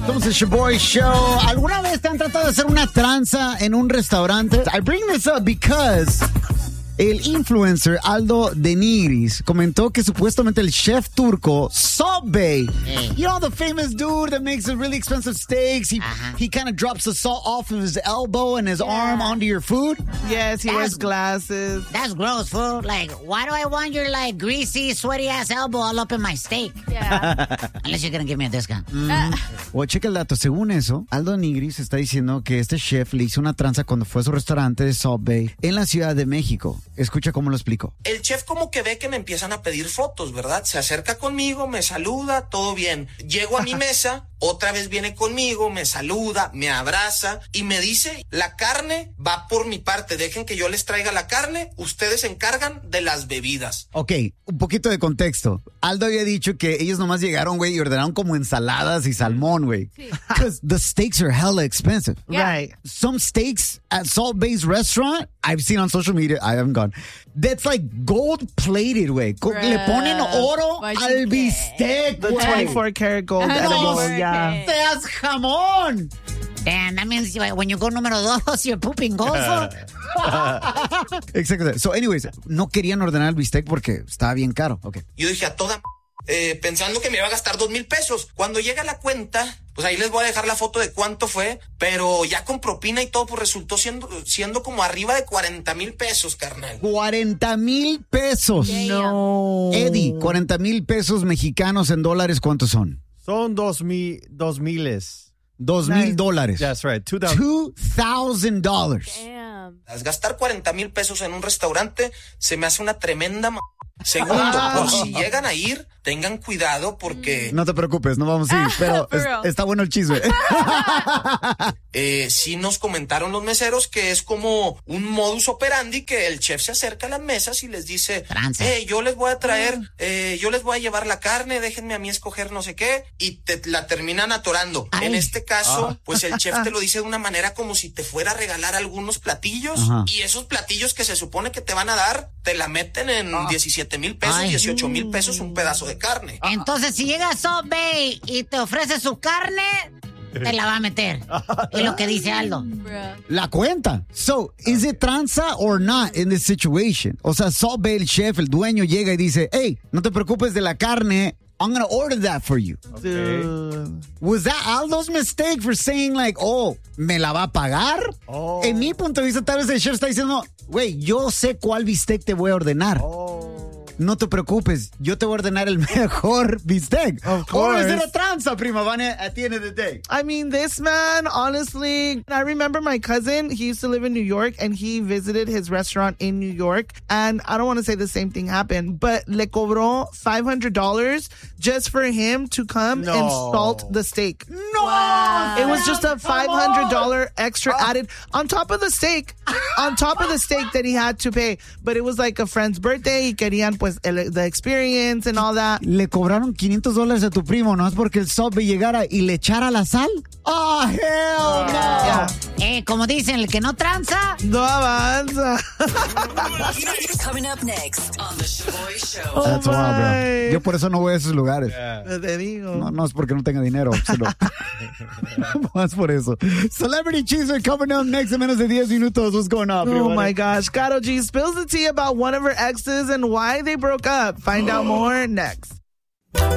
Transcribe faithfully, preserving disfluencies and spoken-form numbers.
Somos el Shaboy Show. ¿Alguna vez te han tratado de hacer una tranza en un restaurante? I bring this up because el influencer Aldo de Nigris comentó que supuestamente el chef turco Salt Bae, hey. you know the famous dude that makes the really expensive steaks, he, uh-huh. he kind of drops the salt off of his elbow and his yeah. arm onto your food? Yes, he that's, wears glasses. That's gross, fool. Like, why do I want your like greasy, sweaty ass elbow all up in my steak? Yeah. Unless you're gonna give me a discount. Mm. Uh. Well, checa el dato. Según eso, Aldo Nigris está diciendo que este chef le hizo una tranza cuando fue a su restaurante de Salt Bae en la Ciudad de México. Escucha cómo lo explico. El chef como que ve que me empiezan a pedir fotos, ¿verdad? Se acerca conmigo, me saluda, todo bien. Llego a mi mesa, otra vez viene conmigo, me saluda, me abraza y me dice, la carne va por mi parte, dejen que yo les traiga la carne, ustedes se encargan de las bebidas. Ok, un poquito de contexto. Aldo había dicho que ellos nomás llegaron, güey, y ordenaron como ensaladas y salmón, güey. Because the steaks are hella expensive. Yeah. Right. Some steaks at Salt Bae's restaurant, I've seen on social media, I haven't gone, that's like gold plated, güey. Le ponen oro al bistec, The twenty-four karat gold edible, yeah. ¡Seas jamón! Damn, that means when you go número dos, you're pooping gold. Exacto. So, anyways, no querían ordenar el bistec porque estaba bien caro. Okay. Yo dije a toda eh, pensando que me iba a gastar dos mil pesos. Cuando llega la cuenta, pues ahí les voy a dejar la foto de cuánto fue, pero ya con propina y todo, pues resultó siendo, siendo como arriba de cuarenta mil pesos, carnal. cuarenta mil pesos. No. Eddie, cuarenta mil pesos mexicanos en dólares, ¿cuántos son? Son dos mil, dos miles. Dos mil dólares. That's right. Two thousand. Two thousand dollars. Damn. Gastar cuarenta mil pesos en un restaurante se me hace una tremenda m- Segundo, por si llegan a ir, tengan cuidado porque... No te preocupes, no vamos a ir, pero es, está bueno el chisme. eh, sí nos comentaron los meseros que es como un modus operandi que el chef se acerca a las mesas y les dice, hey, yo les voy a traer, eh, yo les voy a llevar la carne, déjenme a mí escoger no sé qué, y te la terminan atorando. Ay. En este caso, ah. pues el chef te lo dice de una manera como si te fuera a regalar algunos platillos, ajá. y esos platillos que se supone que te van a dar, te la meten en ah. diecisiete mil pesos, Ay. dieciocho mil pesos un pedazo de carne. Entonces, si llega Salt Bae y te ofrece su carne, te la va a meter. Es lo que dice Aldo. La cuenta. So, is it tranza or not in this situation? O sea, Salt Bae, el chef, el dueño, llega y dice, hey, no te preocupes de la carne, I'm gonna order that for you. Okay. Was that Aldo's mistake for saying like, oh, ¿me la va a pagar? Oh. En mi punto de vista, tal vez el chef está diciendo, güey, yo sé cuál bistec te voy a ordenar. Oh. No te preocupes, yo te voy a ordenar el mejor bistec. Of course. Or is it a tranza, prima Vane, at the end of the day? I mean, this man, honestly, I remember my cousin, he used to live in New York, and he visited his restaurant in New York, and I don't want to say the same thing happened, but le cobró five hundred dollars just for him to come no. and salt the steak. No! Wow. It was just a five hundred dollars extra oh. added on top of the steak, on top of the steak that he had to pay, but it was like a friend's birthday, y querían pues el, the experience and all that. Le cobraron quinientos dólares a tu primo, ¿no? Es porque el Salt Bae llegara y le echara la sal. ¡Oh, hell no! Yeah. Eh, como dicen, el que no tranza, no avanza. Coming up next on the Shaboy Show. Oh That's wild, bro. Yo por eso no voy a esos lugares. Yeah. Te digo. No, no es porque no tenga dinero, sino más por eso. Celebrity Cheeser coming up next in menos de diez minutos. What's going on? Oh my gosh. Karol G spills the tea about one of her exes and why they broke up. Find out more next.